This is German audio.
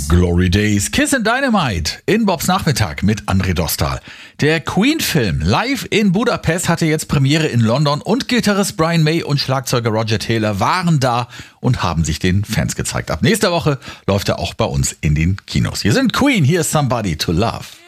Glory Days, Kiss and Dynamite in Bobs Nachmittag mit André Dostal. Der Queen-Film Live in Budapest hatte jetzt Premiere in London und Gitarrist Brian May und Schlagzeuger Roger Taylor waren da und haben sich den Fans gezeigt. Ab nächster Woche läuft er auch bei uns in den Kinos. Hier sind Queen, hier ist Somebody to Love.